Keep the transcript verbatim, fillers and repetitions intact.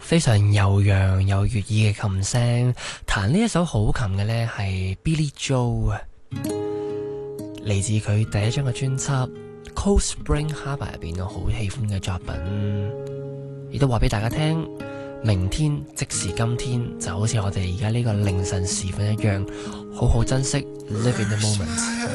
非常悠揚有悅耳嘅琴聲，彈呢一首好琴嘅呢係 Billy Joel 啊，嚟自佢第一張嘅專輯 Cold Spring Harbor 入邊我好喜歡嘅作品，亦都話俾大家聽，明天即是今天，就好似我哋而家呢個凌晨時分一樣，好好珍惜 Live in the moment。